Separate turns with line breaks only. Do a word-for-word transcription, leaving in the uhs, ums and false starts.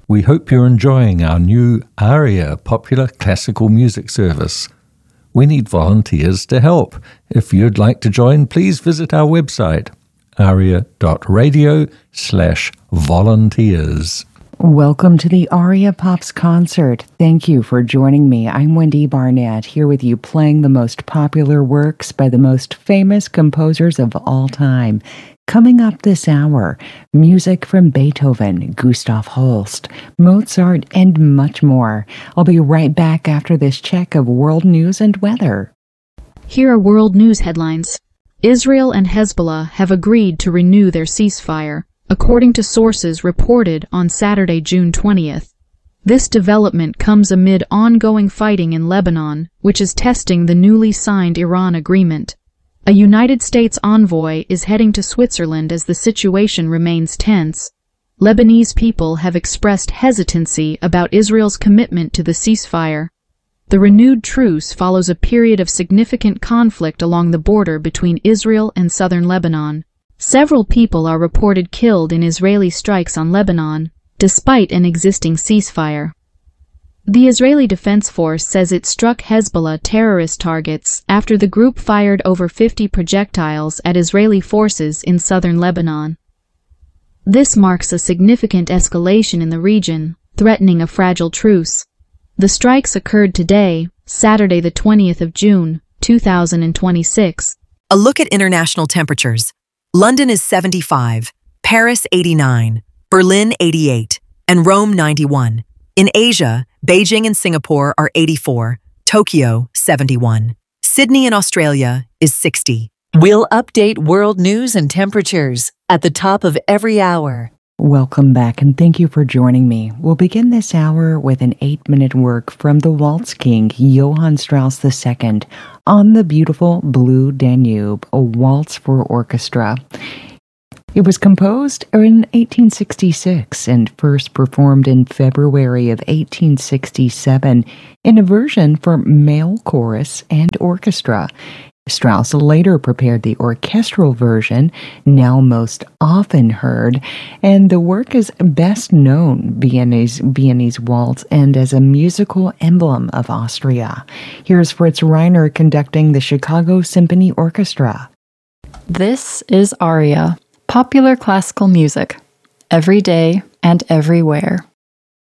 We hope you're enjoying our new ARIA popular classical music service. We need volunteers to help. If you'd like to join, please visit our website, aria.radio slash volunteers.
Welcome to the Aria Pops concert. Thank you for joining me. I'm Wendy Barnett, here with you playing the most popular works by the most famous composers of all time. Coming up this hour, music from Beethoven, Gustav Holst, Mozart, and much more. I'll be right back after this check of world news and weather.
Here are world news headlines. Israel and Hezbollah have agreed to renew their ceasefire, according to sources reported on Saturday, June twentieth. This development comes amid ongoing fighting in Lebanon, which is testing the newly signed Iran agreement. A United States envoy is heading to Switzerland as the situation remains tense. Lebanese people have expressed hesitancy about Israel's commitment to the ceasefire. The renewed truce follows a period of significant conflict along the border between Israel and southern Lebanon. Several people are reported killed in Israeli strikes on Lebanon, despite an existing ceasefire. The Israeli Defense Force says it struck Hezbollah terrorist targets after the group fired over fifty projectiles at Israeli forces in southern Lebanon. This marks a significant escalation in the region, threatening a fragile truce. The strikes occurred today, Saturday the twentieth of June, two thousand twenty-six.
A look at international temperatures. London is seventy-five, Paris eighty-nine, Berlin eighty-eight, and Rome ninety-one. In Asia, Beijing and Singapore are eighty-four, Tokyo seventy-one. Sydney in Australia is sixty.
We'll update world news and temperatures at the top of every hour.
Welcome back, and thank you for joining me. We'll begin this hour with an eight-minute work from the Waltz King, Johann Strauss the Second, on the beautiful Blue Danube, a waltz for orchestra. It was composed in eighteen sixty-six and first performed in February of eighteen sixty-seven in a version for male chorus and orchestra. Strauss later prepared the orchestral version, now most often heard, and the work is best known Viennese, Viennese waltz and as a musical emblem of Austria. Here's Fritz Reiner conducting the Chicago Symphony Orchestra.
This is Aria, popular classical music, every day and everywhere.